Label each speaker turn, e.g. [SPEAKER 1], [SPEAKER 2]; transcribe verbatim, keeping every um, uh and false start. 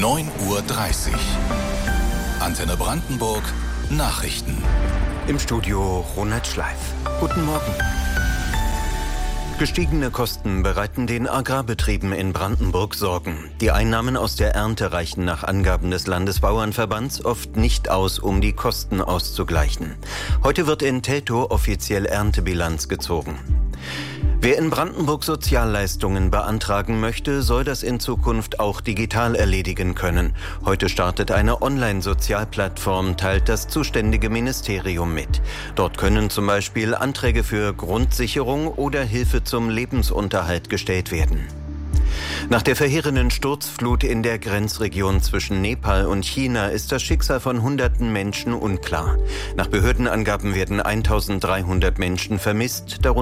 [SPEAKER 1] neun Uhr dreißig. Antenne Brandenburg Nachrichten.
[SPEAKER 2] Im Studio Ronald Schleif. Guten Morgen. Gestiegene Kosten bereiten den Agrarbetrieben in Brandenburg Sorgen. Die Einnahmen aus der Ernte reichen nach Angaben des Landesbauernverbands oft nicht aus, um die Kosten auszugleichen. Heute wird in Teltow offiziell Erntebilanz gezogen. Wer in Brandenburg Sozialleistungen beantragen möchte, soll das in Zukunft auch digital erledigen können. Heute startet eine Online-Sozialplattform, teilt das zuständige Ministerium mit. Dort können zum Beispiel Anträge für Grundsicherung oder Hilfe zum Lebensunterhalt gestellt werden. Nach der verheerenden Sturzflut in der Grenzregion zwischen Nepal und China ist das Schicksal von hunderten Menschen unklar. Nach Behördenangaben werden eintausenddreihundert Menschen vermisst, darunter